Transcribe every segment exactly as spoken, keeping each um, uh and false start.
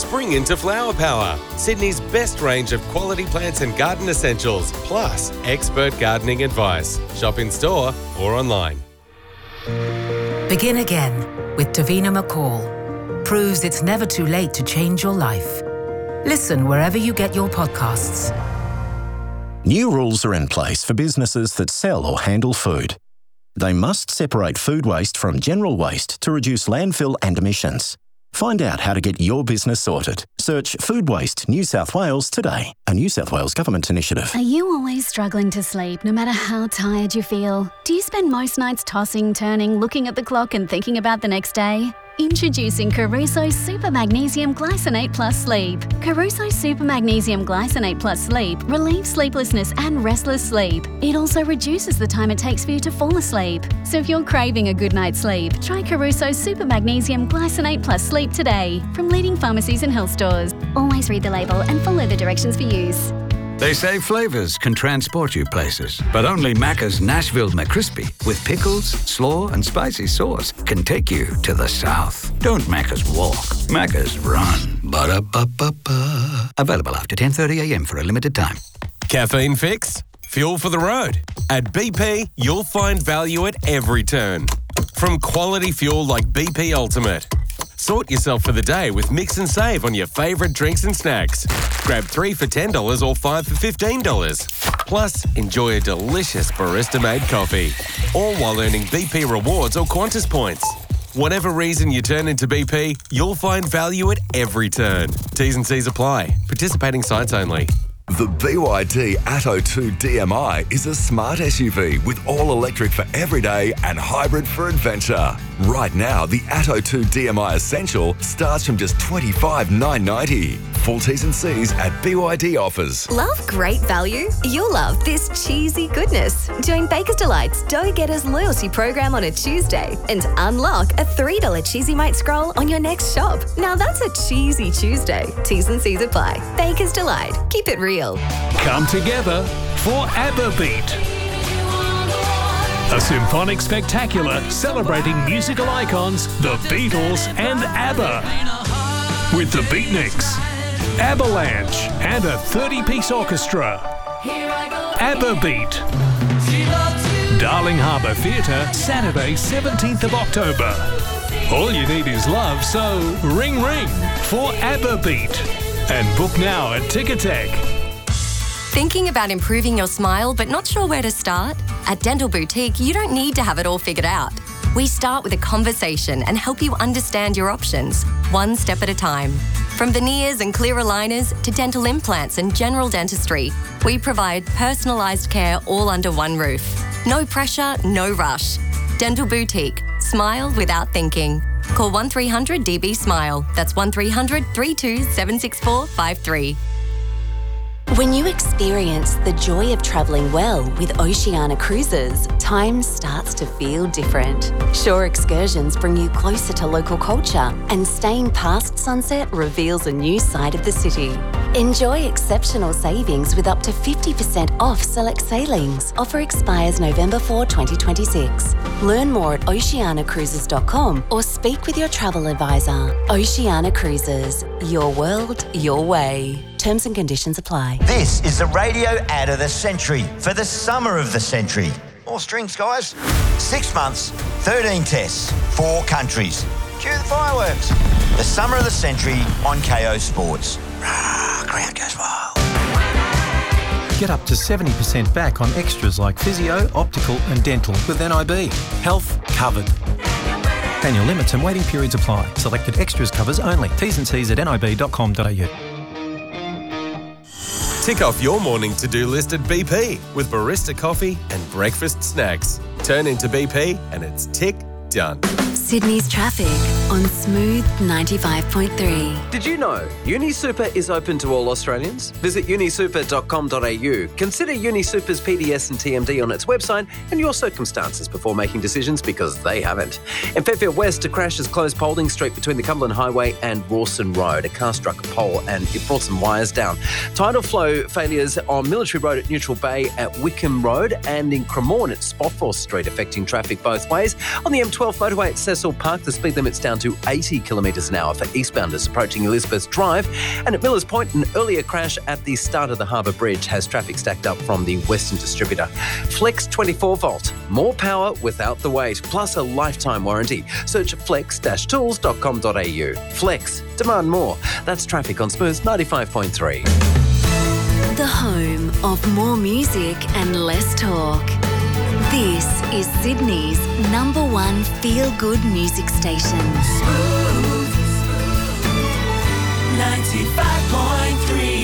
Spring into Flower Power, Sydney's best range of quality plants and garden essentials, plus expert gardening advice. Shop in store or online. Begin again with Davina McCall. Proves it's never too late to change your life. Listen wherever you get your podcasts. New rules are in place for businesses that sell or handle food. They must separate food waste from general waste to reduce landfill and emissions. Find out how to get your business sorted. Search Food Waste New South Wales today, a New South Wales government initiative. Are you always struggling to sleep no matter how tired you feel? Do you spend most nights tossing, turning, looking at the clock and thinking about the next day? Introducing Caruso Super Magnesium Glycinate Plus Sleep. Caruso Super Magnesium Glycinate Plus Sleep relieves sleeplessness and restless sleep. It also reduces the time it takes for you to fall asleep. So if you're craving a good night's sleep, try Caruso Super Magnesium Glycinate Plus Sleep today from leading pharmacies and health stores. Always read the label and follow the directions for use. They say flavours can transport you places, but only Macca's Nashville McCrispy with pickles, slaw and spicy sauce can take you to the south. Don't Macca's walk, Macca's run. Ba-da-ba-ba-ba. Available after ten thirty a m for a limited time. Caffeine fix? Fuel for the road. At B P, you'll find value at every turn. From quality fuel like B P Ultimate. Sort yourself for the day with Mix and Save on your favourite drinks and snacks. Grab three for ten dollars or five for fifteen dollars. Plus, enjoy a delicious barista-made coffee. All while earning B P rewards or Qantas points. Whatever reason you turn into B P, you'll find value at every turn. T's and C's apply. Participating sites only. The B Y D Atto two D M I is a smart S U V with all electric for everyday and hybrid for adventure. Right now, the Atto two D M I Essential starts from just twenty-five thousand nine hundred ninety dollars. Full T's and C's at B Y D offers. Love great value? You'll love this cheesy goodness. Join Baker's Delight's Dough Getters loyalty program on a Tuesday and unlock a three dollars Cheesy Mate scroll on your next shop. Now that's a cheesy Tuesday. T's and C's apply. Baker's Delight. Keep it real. Come together for ABBA Beat. A symphonic spectacular celebrating musical icons, the Beatles and ABBA. With the Beatniks, Avalanche and a thirty-piece orchestra. ABBA Beat. Darling Harbour Theatre, Saturday seventeenth of October. All you need is love, so ring ring for ABBA Beat. And book now at Ticketek. Thinking about improving your smile but not sure where to start? At Dental Boutique, you don't need to have it all figured out. We start with a conversation and help you understand your options, one step at a time. From veneers and clear aligners to dental implants and general dentistry, we provide personalised care all under one roof. No pressure, no rush. Dental Boutique. Smile without thinking. Call one three hundred D B SMILE. That's one three hundred, three two seven six four five three. When you experience the joy of travelling well with Oceania Cruises, time starts to feel different. Shore excursions bring you closer to local culture, and staying past sunset reveals a new side of the city. Enjoy exceptional savings with up to fifty percent off select sailings. Offer expires November fourth, twenty twenty-six. Learn more at oceania cruises dot com or speak with your travel advisor. Oceania Cruises, your world, your way. Terms and conditions apply. This is the radio ad of the century for the summer of the century. More strings, guys. Six months, thirteen tests, four countries. Cue the fireworks. The summer of the century on K O Sports. Rah, crowd goes wild. Get up to seventy percent back on extras like physio, optical and dental with N I B. Health covered. Annual limits and waiting periods apply. Selected extras covers only. T's and C's at n i b dot com dot a u. Tick off your morning to-do list at B P with barista coffee and breakfast snacks. Turn into B P and it's tick done. Sydney's traffic on Smooth ninety-five point three. Did you know UniSuper is open to all Australians? Visit unisuper dot com dot a u. Consider UniSuper's P D S and T M D on its website and your circumstances before making decisions, because they haven't. In Fairfield West, a crash has closed Paulding Street between the Cumberland Highway and Rawson Road. A car struck a pole and it brought some wires down. Tidal flow failures on Military Road at Neutral Bay at Wickham Road and in Cremorne at Spotforce Street, affecting traffic both ways. On the M twelve motorway at Cessna Cecil Park, the speed limit's down to eighty kilometres an hour for eastbounders approaching Elizabeth Drive. And at Millers Point, an earlier crash at the start of the Harbour Bridge has traffic stacked up from the Western Distributor. Flex twenty-four volt, more power without the wait, plus a lifetime warranty. Search flex dash tools dot com dot a u. Flex, demand more. That's traffic on Smooth ninety-five point three. The home of more music and less talk. This is Sydney's number one feel-good music station. Smooth ninety-five point three.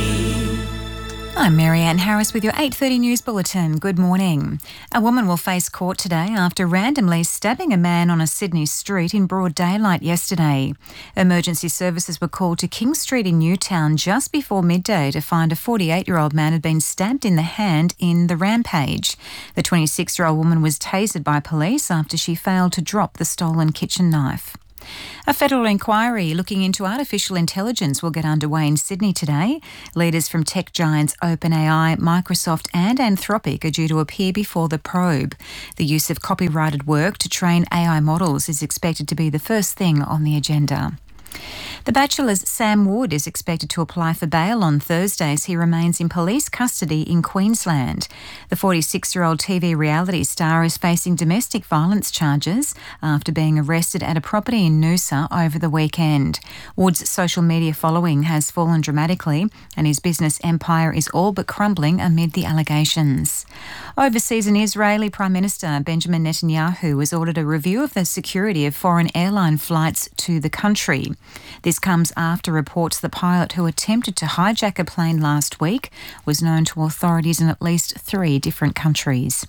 I'm Marianne Harris with your eight thirty News Bulletin. Good morning. A woman will face court today after randomly stabbing a man on a Sydney street in broad daylight yesterday. Emergency services were called to King Street in Newtown just before midday to find a forty-eight-year-old man had been stabbed in the hand in the rampage. The twenty-six-year-old woman was tasered by police after she failed to drop the stolen kitchen knife. A federal inquiry looking into artificial intelligence will get underway in Sydney today. Leaders from tech giants OpenAI, Microsoft and Anthropic are due to appear before the probe. The use of copyrighted work to train A I models is expected to be the first thing on the agenda. The Bachelor's Sam Wood is expected to apply for bail on Thursday as he remains in police custody in Queensland. The forty-six-year-old T V reality star is facing domestic violence charges after being arrested at a property in Noosa over the weekend. Wood's social media following has fallen dramatically and his business empire is all but crumbling amid the allegations. Overseas, an Israeli Prime Minister Benjamin Netanyahu has ordered a review of the security of foreign airline flights to the country. This comes after reports the pilot who attempted to hijack a plane last week was known to authorities in at least three different countries.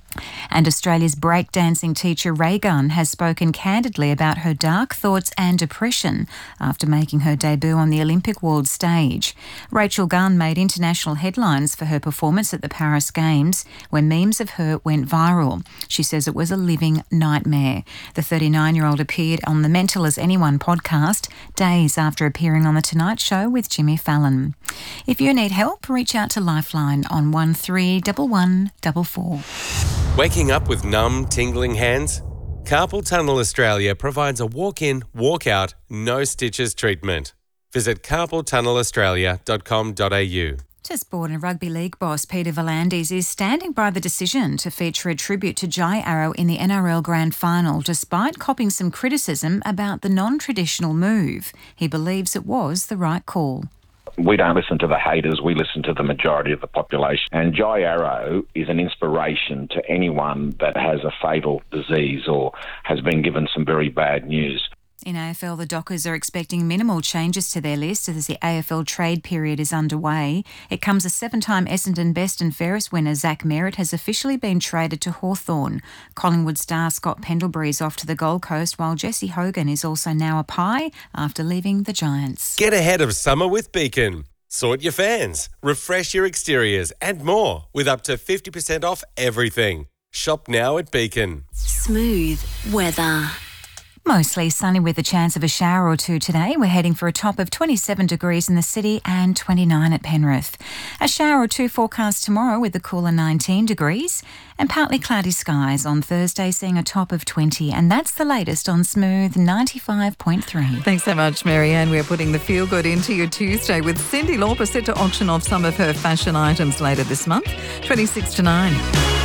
And Australia's breakdancing teacher Ray Gunn has spoken candidly about her dark thoughts and depression after making her debut on the Olympic world stage. Rachel Gunn made international headlines for her performance at the Paris Games, where memes of her went viral. She says it was a living nightmare. The thirty-nine-year-old appeared on the Mental as Anyone podcast days after appearing on The Tonight Show with Jimmy Fallon. If you need help, reach out to Lifeline on one three one one four four. Waking up with numb, tingling hands? Carpal Tunnel Australia provides a walk-in, walk-out, no stitches treatment. Visit carpal tunnel australia dot com dot a u. To sport, and rugby league boss Peter V'landys is standing by the decision to feature a tribute to Jai Arrow in the N R L Grand Final, despite copping some criticism about the non-traditional move. He believes it was the right call. We don't listen to the haters, we listen to the majority of the population. And Jai Arrow is an inspiration to anyone that has a fatal disease or has been given some very bad news. In A F L, the Dockers are expecting minimal changes to their list as the A F L trade period is underway. It comes as seven-time Essendon Best and Fairest winner Zach Merritt has officially been traded to Hawthorn. Collingwood star Scott Pendlebury is off to the Gold Coast, while Jesse Hogan is also now a Pie after leaving the Giants. Get ahead of summer with Beacon. Sort your fans, refresh your exteriors and more with up to fifty percent off everything. Shop now at Beacon. Smooth weather. Mostly sunny with a chance of a shower or two today. We're heading for a top of twenty-seven degrees in the city and twenty-nine at Penrith. A shower or two forecast tomorrow with a cooler nineteen degrees and partly cloudy skies on Thursday, seeing a top of twenty. And that's the latest on Smooth ninety-five point three. Thanks so much, Marianne. We're putting the feel good into your Tuesday with Cyndi Lauper set to auction off some of her fashion items later this month, twenty-six to nine.